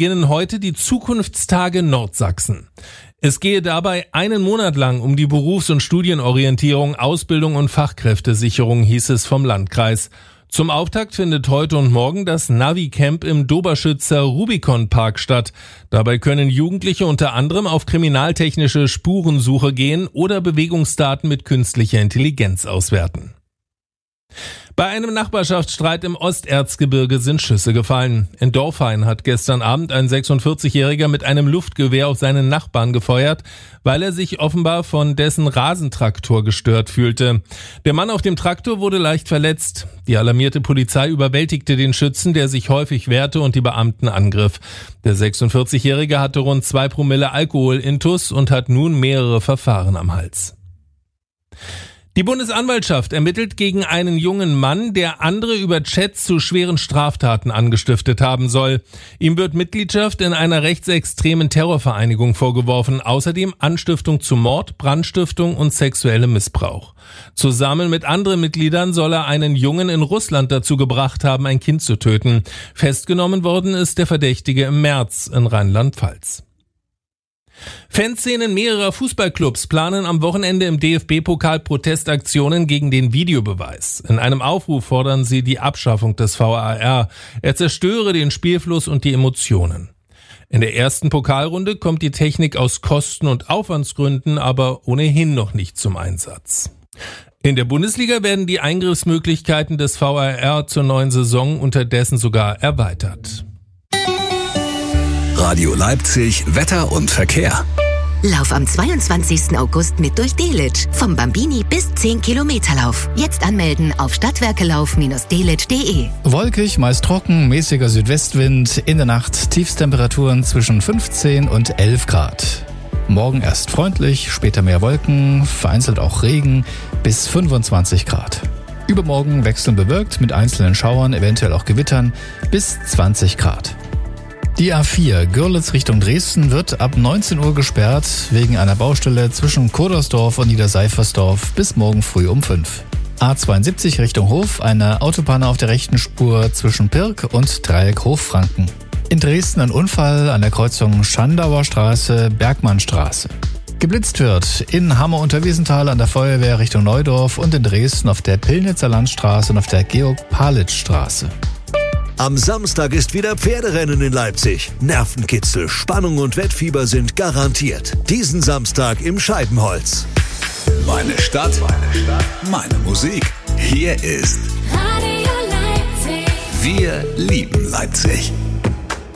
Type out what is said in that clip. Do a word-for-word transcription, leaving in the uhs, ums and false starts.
beginnen heute die Zukunftstage Nordsachsen. Es gehe dabei einen Monat lang um die Berufs- und Studienorientierung, Ausbildung und Fachkräftesicherung, hieß es vom Landkreis. Zum Auftakt findet heute und morgen das Navi-Camp im Doberschützer Rubicon-Park statt. Dabei können Jugendliche unter anderem auf kriminaltechnische Spurensuche gehen oder Bewegungsdaten mit künstlicher Intelligenz auswerten. Bei einem Nachbarschaftsstreit im Osterzgebirge sind Schüsse gefallen. In Dorfhain hat gestern Abend ein sechsundvierzigjähriger mit einem Luftgewehr auf seinen Nachbarn gefeuert, weil er sich offenbar von dessen Rasentraktor gestört fühlte. Der Mann auf dem Traktor wurde leicht verletzt. Die alarmierte Polizei überwältigte den Schützen, der sich häufig wehrte und die Beamten angriff. Der sechsundvierzigjährige hatte rund zwei Promille Alkohol intus und hat nun mehrere Verfahren am Hals. Die Bundesanwaltschaft ermittelt gegen einen jungen Mann, der andere über Chats zu schweren Straftaten angestiftet haben soll. Ihm wird Mitgliedschaft in einer rechtsextremen Terrorvereinigung vorgeworfen, außerdem Anstiftung zu Mord, Brandstiftung und sexuellem Missbrauch. Zusammen mit anderen Mitgliedern soll er einen Jungen in Russland dazu gebracht haben, ein Kind zu töten. Festgenommen worden ist der Verdächtige im März in Rheinland-Pfalz. Fanszenen mehrerer Fußballclubs planen am Wochenende im D F B-Pokal Protestaktionen gegen den Videobeweis. In einem Aufruf fordern sie die Abschaffung des V A R. Er zerstöre den Spielfluss und die Emotionen. In der ersten Pokalrunde kommt die Technik aus Kosten- und Aufwandsgründen aber ohnehin noch nicht zum Einsatz. In der Bundesliga werden die Eingriffsmöglichkeiten des V A R zur neuen Saison unterdessen sogar erweitert. Radio Leipzig, Wetter und Verkehr. Lauf am zweiundzwanzigsten August mit durch Delitzsch. Vom Bambini bis zehn Kilometer Lauf. Jetzt anmelden auf stadtwerkelauf Bindestrich delitzsch Punkt de. Wolkig, meist trocken, mäßiger Südwestwind. In der Nacht Tiefstemperaturen zwischen fünfzehn und elf Grad. Morgen erst freundlich, später mehr Wolken, vereinzelt auch Regen bis fünfundzwanzig Grad. Übermorgen wechselnd bewölkt mit einzelnen Schauern, eventuell auch Gewittern bis zwanzig Grad. Die A vier Görlitz Richtung Dresden wird ab neunzehn Uhr gesperrt wegen einer Baustelle zwischen Kodersdorf und Niederseifersdorf bis morgen früh um fünf. A zweiundsiebzig Richtung Hof, eine Autopanne auf der rechten Spur zwischen Pirk und Dreieck Hochfranken. In Dresden ein Unfall an der Kreuzung Schandauer Straße, Bergmannstraße. Geblitzt wird in Hammer-Unterwiesenthal an der Feuerwehr Richtung Neudorf und in Dresden auf der Pillnitzer Landstraße und auf der Georg-Palitsch-Straße. Am Samstag ist wieder Pferderennen in Leipzig. Nervenkitzel, Spannung und Wettfieber sind garantiert. Diesen Samstag im Scheibenholz. Meine Stadt, meine Stadt, meine Musik. Hier ist Radio Leipzig. Wir lieben Leipzig.